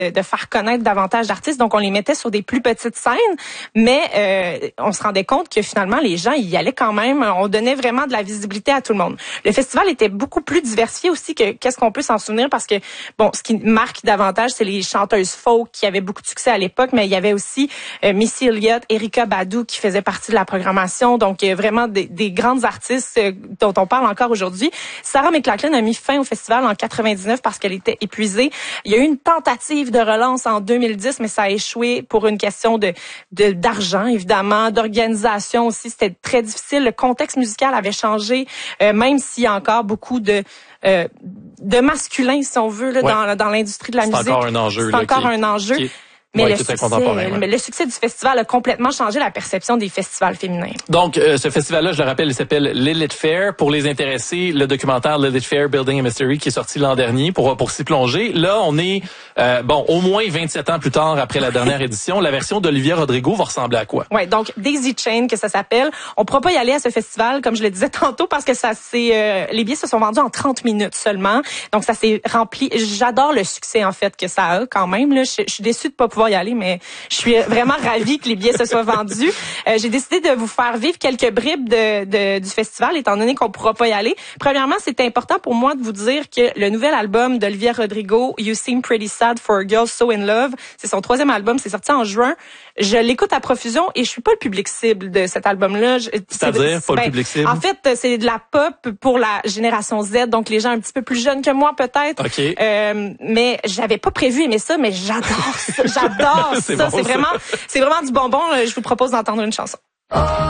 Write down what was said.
de faire connaître davantage d'artistes. Donc, on les mettait sur des plus petites scènes, mais on se rendait compte que finalement, les gens y allaient quand même. On donnait vraiment de la visibilité à tout le monde. Le festival était beaucoup plus diversifié aussi que qu'est-ce qu'on peut s'en souvenir parce que, bon, ce qui marque davantage, c'est les chanteuses folk qui avaient beaucoup de succès à l'époque, mais il y avait aussi Missy Elliott, Erykah Badu qui faisaient partie de la programmation. Donc, vraiment des grandes artistes dont on parle encore aujourd'hui. Sarah McLachlan a mis fin au festival en 99 parce qu'elle était épuisée. Il y a eu une tentative de relance en 2010, mais ça a échoué pour une question d'argent, évidemment, d'organisation aussi. C'était très difficile. Le contexte musical avait changé, même s'il y a encore beaucoup de masculin, si on veut, là, dans l'industrie de la musique. C'est encore un enjeu. C'est encore un enjeu. Mais ouais, le succès du festival a complètement changé la perception des festivals féminins. Donc, ce festival-là, je le rappelle, il s'appelle Lilith Fair. Pour les intéressés, le documentaire Lilith Fair, Building a Mystery, qui est sorti l'an dernier pour s'y plonger. Là, on est, au moins 27 ans plus tard après la dernière édition. La version d'Olivia Rodrigo va ressembler à quoi? Ouais, donc Daisy Chain, que ça s'appelle. On pourra pas y aller à ce festival, comme je le disais tantôt, parce que les billets se sont vendus en 30 minutes seulement. Donc, ça s'est rempli. J'adore le succès, en fait, que ça a quand même. Là, je suis déçue de pas pouvoir y aller, mais je suis vraiment ravie que les billets se soient vendus. J'ai décidé de vous faire vivre quelques bribes du festival, étant donné qu'on pourra pas y aller. Premièrement, c'est important pour moi de vous dire que le nouvel album d'Olivia Rodrigo, You Seem Pretty Sad for a Girl So in Love, c'est son 3e album, c'est sorti en juin. Je l'écoute à profusion et je suis pas le public cible de cet album-là. C'est-à-dire, pas le public cible? En fait, c'est de la pop pour la génération Z, donc les gens un petit peu plus jeunes que moi, peut-être. Okay. Mais j'avais pas prévu aimer ça, mais j'adore ça. J'adore ça. C'est vraiment du bonbon. Je vous propose d'entendre une chanson.